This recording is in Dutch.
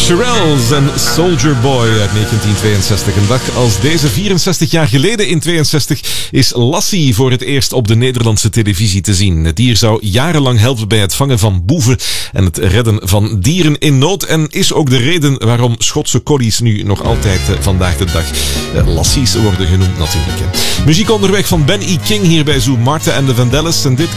Shirelles en Soldier Boy uit 1962. Een dag als deze, 64 jaar geleden in 62, is Lassie voor het eerst op de Nederlandse televisie te zien. Het dier zou jarenlang helpen bij het vangen van boeven en het redden van dieren in nood. En is ook de reden waarom Schotse collies nu nog altijd vandaag de dag Lassies worden genoemd natuurlijk. Muziek onderweg van Ben E. King hier bij Zoo, Martha and the Vandellas. En dit